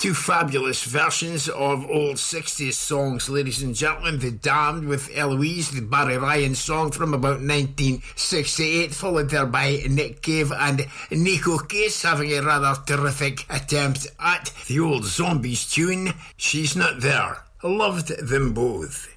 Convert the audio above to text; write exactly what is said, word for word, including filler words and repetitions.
Two fabulous versions of old sixties songs, ladies and gentlemen. The Damned with Eloise, the Barry Ryan song from about nineteen sixty-eight, followed there by Nick Cave and Nico Case having a rather terrific attempt at the old Zombies tune, She's Not There. Loved them both.